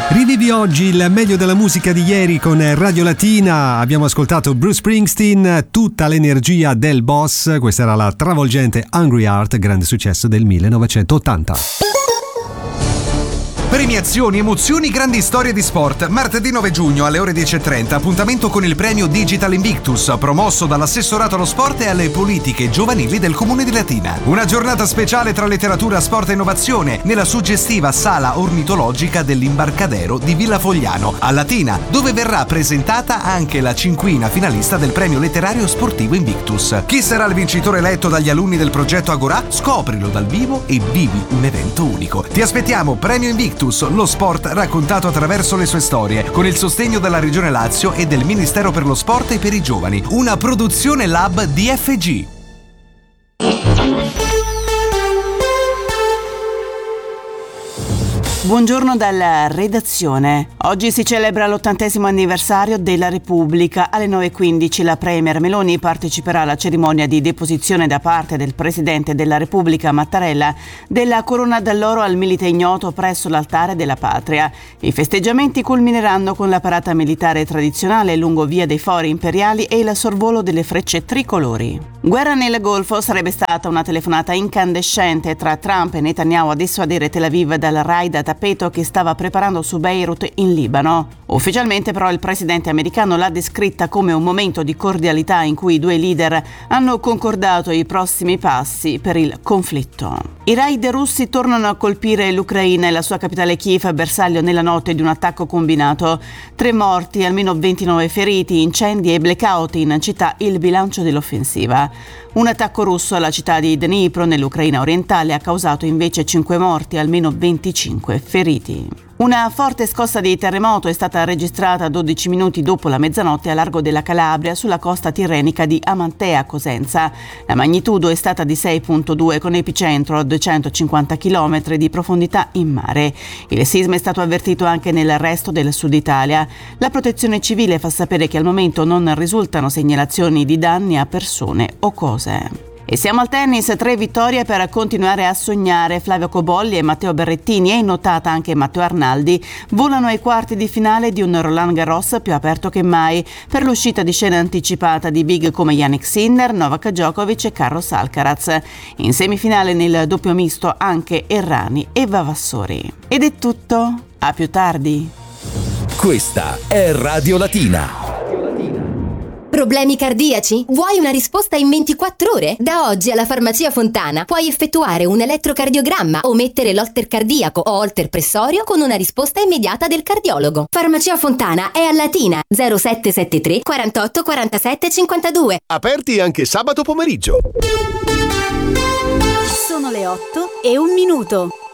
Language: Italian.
Rivivi oggi il meglio della musica di ieri con Radio Latina. Abbiamo ascoltato Bruce Springsteen, tutta l'energia del boss. Questa era la travolgente Hungry Heart, grande successo del 1980. Premiazioni, emozioni, grandi storie di sport. Martedì 9 giugno alle ore 10:30, appuntamento con il premio Digital Invictus, promosso dall'assessorato allo sport e alle politiche giovanili del Comune di Latina. Una giornata speciale tra letteratura, sport e innovazione nella suggestiva sala ornitologica dell'Imbarcadero di Villa Fogliano, a Latina, dove verrà presentata anche la cinquina finalista del premio letterario sportivo Invictus. Chi sarà il vincitore eletto dagli alunni del progetto Agorà? Scoprilo dal vivo e vivi un evento unico. Ti aspettiamo, premio Invictus, lo sport raccontato attraverso le sue storie, con il sostegno della Regione Lazio e del Ministero per lo Sport e per i Giovani. Una produzione Lab DFG. Buongiorno dalla redazione. Oggi si celebra l'80° anniversario della Repubblica. Alle 9:15 la Premier Meloni parteciperà alla cerimonia di deposizione da parte del Presidente della Repubblica Mattarella della corona d'alloro al milite ignoto presso l'Altare della Patria. I festeggiamenti culmineranno con la parata militare tradizionale lungo Via dei Fori Imperiali e il sorvolo delle frecce tricolori. Guerra nel Golfo sarebbe stata una telefonata incandescente tra Trump e Netanyahu a dissuadere Tel Aviv dal raid a tappeto che stava preparando su Beirut in Libano. Ufficialmente però il presidente americano l'ha descritta come un momento di cordialità in cui i due leader hanno concordato i prossimi passi per il conflitto. I raid russi tornano a colpire l'Ucraina e la sua capitale Kiev, bersaglio nella notte di un attacco combinato. 3 morti, almeno 29 feriti, incendi e blackout in città, il bilancio dell'offensiva. Un attacco russo alla città di Dnipro, nell'Ucraina orientale, ha causato invece 5 morti e almeno 25 feriti. Una forte scossa di terremoto è stata registrata 12 minuti dopo la mezzanotte a largo della Calabria, sulla costa tirrenica di Amantea, Cosenza. La magnitudo è stata di 6,2 con epicentro a 250 km di profondità in mare. Il sisma è stato avvertito anche nel resto del sud Italia. La Protezione Civile fa sapere che al momento non risultano segnalazioni di danni a persone o cose. E siamo al tennis, 3 vittorie per continuare a sognare. Flavio Cobolli e Matteo Berrettini, e in notata anche Matteo Arnaldi, volano ai quarti di finale di un Roland Garros più aperto che mai, per l'uscita di scena anticipata di big come Jannik Sinner, Novak Djokovic e Carlos Alcaraz. In semifinale nel doppio misto anche Errani e Vavassori. Ed è tutto, a più tardi. Questa è Radio Latina. Problemi cardiaci? Vuoi una risposta in 24 ore? Da oggi alla Farmacia Fontana puoi effettuare un elettrocardiogramma o mettere l'holter cardiaco o holter pressorio con una risposta immediata del cardiologo. Farmacia Fontana è a Latina, 0773 48 47 52. Aperti anche sabato pomeriggio. Sono le 8:01.